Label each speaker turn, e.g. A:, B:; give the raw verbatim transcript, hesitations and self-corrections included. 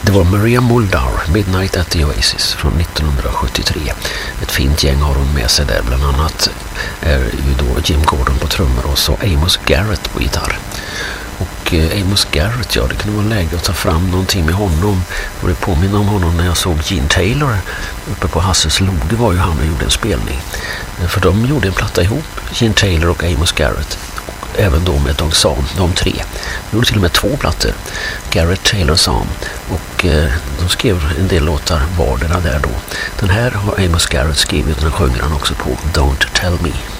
A: Det var Maria Muldaur, Midnight at the Oasis från nittonhundrasjuttiotre. Ett fint gäng har hon med sig där, bland annat är ju då Jim Gordon på trummor och så Amos Garrett på gitarr. Och eh, Amos Garrett, ja, det kunde vara läge att ta fram någonting med honom. Och det påminner om honom när jag såg Gene Taylor uppe på Hasses Lod. Det var ju han och gjorde en spelning. För de gjorde en platta ihop, Gene Taylor och Amos Garrett. Även då med Doug Sahm, de tre. De gjorde till och med två plattor, Garrett, Taylor, Sahm. Och eh, de skrev en del låtar vardera där då. Den här har Amos Garrett skrivit och den sjunger han också på Don't Tell Me.